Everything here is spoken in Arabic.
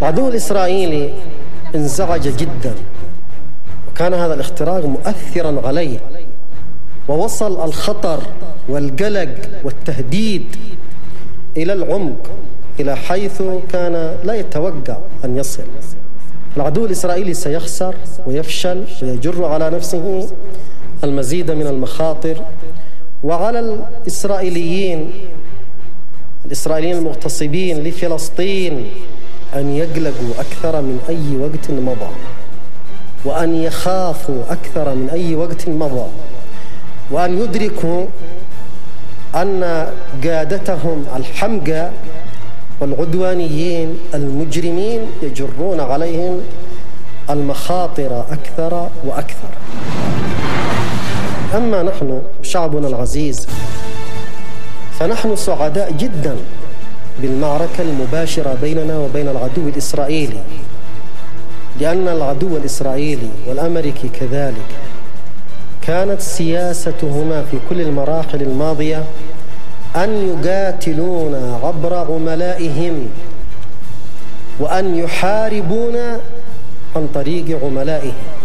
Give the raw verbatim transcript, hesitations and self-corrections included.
العدو الإسرائيلي انزعج جدا، وكان هذا الاختراق مؤثرا عليه، ووصل الخطر والقلق والتهديد إلى العمق، إلى حيث كان لا يتوقع أن يصل. العدو الإسرائيلي سيخسر ويفشل ويجر على نفسه المزيد من المخاطر، وعلى الإسرائيليين الإسرائيليين المغتصبين لفلسطين أن يقلقوا أكثر من أي وقت مضى، وأن يخافوا أكثر من أي وقت مضى، وأن يدركوا أن قادتهم الحمقى والعدوانيين المجرمين يجرون عليهم المخاطر أكثر وأكثر. أما نحن شعبنا العزيز فنحن سعداء جدا بالمعركة المباشرة بيننا وبين العدو الإسرائيلي، لأن العدو الإسرائيلي والأمريكي كذلك كانت سياستهما في كل المراحل الماضية أن يقاتلون عبر عملائهم، وأن يحاربون عن طريق عملائهم.